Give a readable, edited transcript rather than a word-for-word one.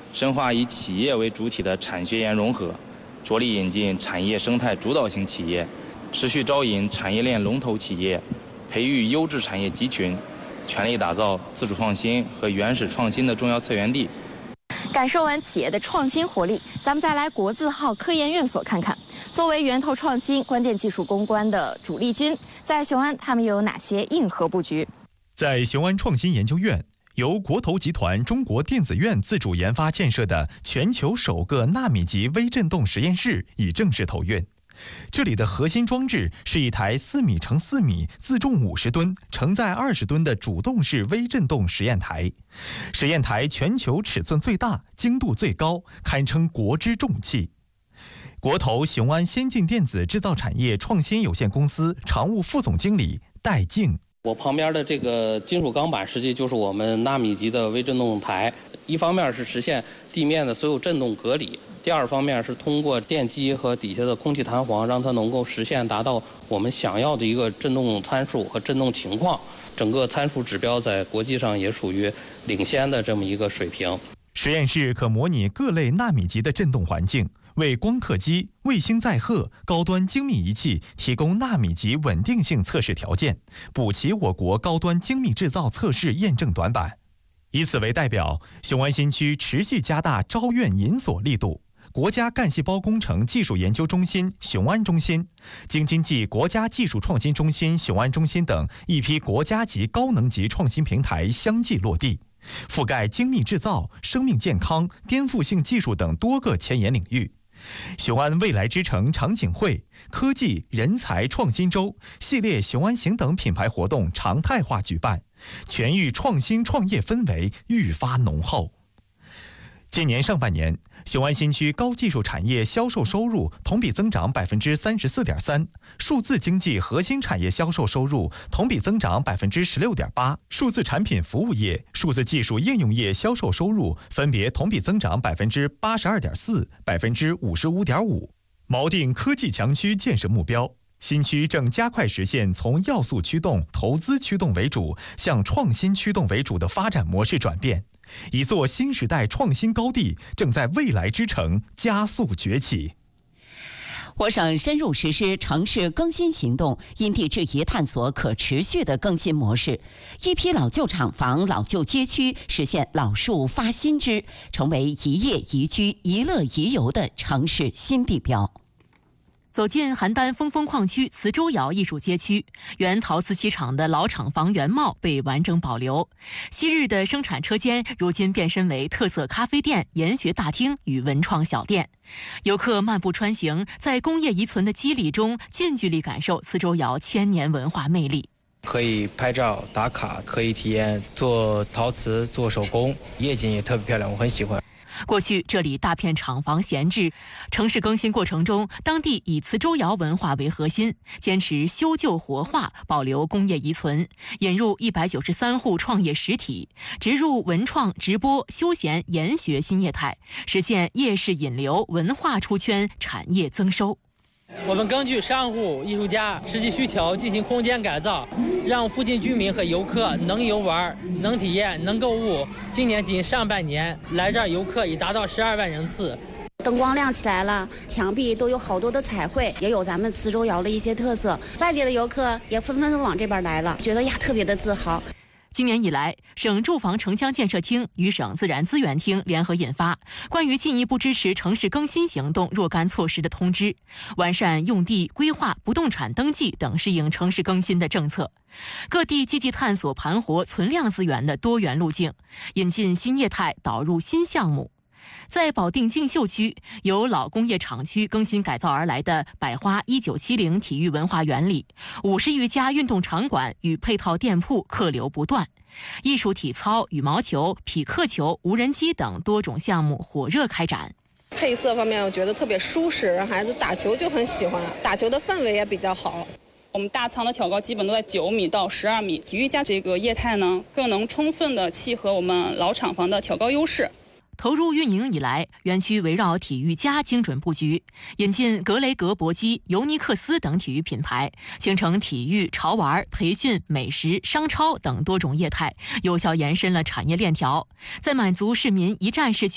深化以企业为主体的产学研融合，着力引进产业生态主导型企业，持续招引产业链龙头企业，培育优质产业集群，全力打造自主创新和原始创新的重要策源地。 感受完企业的创新活力，咱们再来国字号科研院所看看。作为源头创新、关键技术攻关的主力军，在雄安他们又有哪些硬核布局？ 在雄安创新研究院，由国投集团中国电子院自主研发建设的全球首个纳米级微振动实验室已正式投运。这里的核心装置是一台4米乘4米、自重50吨、承载20吨的主动式微振动实验台。实验台全球尺寸最大、精度最高，堪称国之重器。国投雄安先进电子制造产业创新有限公司常务副总经理戴静。 我旁边的这个金属钢板实际就是我们纳米级的微振动台，一方面是实现地面的所有振动隔离，第二方面是通过电机和底下的空气弹簧，让它能够实现达到我们想要的一个振动参数和振动情况，整个参数指标在国际上也属于领先的这么一个水平。 实验室可模拟各类纳米级的振动环境，为光刻机、卫星载荷、高端精密仪器提供纳米级稳定性测试条件，补齐我国高端精密制造测试验证短板。以此为代表，雄安新区持续加大招院引所力度。国家干细胞工程技术研究中心雄安中心、京津冀国家技术创新中心雄安中心等一批国家级高能级创新平台相继落地，覆盖精密制造、生命健康、颠覆性技术等多个前沿领域。雄安未来之城场景会、科技人才创新周系列雄安行等品牌活动常态化举办，全域创新创业氛围愈发浓厚。今年上半年，雄安新区高技术产业销售收入同比增长34.3%，数字经济核心产业销售收入同比增长16.8%，数字产品服务业、数字技术应用业销售收入分别同比增长82.4%、55.5%。锚定科技强区建设目标，新区正加快实现从要素驱动、投资驱动为主向创新驱动为主的发展模式转变。一座新时代创新高地正在未来之城加速崛起。 我省深入实施城市更新行动，因地制宜探索可持续的更新模式，一批老旧厂房、老旧街区实现老树发新枝，成为一业宜居、一乐宜游的城市新地标。 走进邯郸风风矿区磁州窑艺术街区，原陶瓷漆厂的老厂房原貌被完整保留。昔日的生产车间，如今变身为特色咖啡店、研学大厅与文创小店。游客漫步穿行，在工业遗存的肌理中，近距离感受磁州窑千年文化魅力。 可以拍照打卡，可以体验做陶瓷、做手工，夜景也特别漂亮，我很喜欢。 过去这里大片厂房闲置，城市更新过程中，当地以磁州窑文化为核心，坚持修旧活化，保留工业遗存，引入193户创业实体，植入文创、直播、休闲、研学新业态，实现夜市引流、文化出圈、产业增收。 我们根据商户、艺术家实际需求进行空间改造，让附近居民和游客能游玩、能体验、能购物。今年仅上半年，来这儿游客已达到12万人次。 灯光亮起来了，墙壁都有好多的彩绘，也有咱们磁州窑的一些特色。外地的游客也纷纷都往这边来了，觉得呀特别的自豪。 今年以来，省住房城乡建设厅与省自然资源厅联合印发关于进一步支持城市更新行动若干措施的通知，完善用地规划、不动产登记等适应城市更新的政策。各地积极探索盘活存量资源的多元路径，引进新业态，导入新项目。在保定竞秀区，由老工业厂区更新改造而来的百花1970体育文化园里，50余家运动场馆与配套店铺客流不断，艺术体操、羽毛球、匹克球、无人机等多种项目火热开展。 配色方面我觉得特别舒适，让孩子打球就很喜欢，打球的氛围也比较好。 我们大仓的挑高基本都在9米到12米，体育加这个业态呢，更能充分的契合我们老厂房的挑高优势。 投入运营以来，园区围绕体育加精准布局，引进格雷格搏击、尤尼克斯等体育品牌，形成体育、潮玩、培训、美食、商超等多种业态，有效延伸了产业链条，在满足市民一站式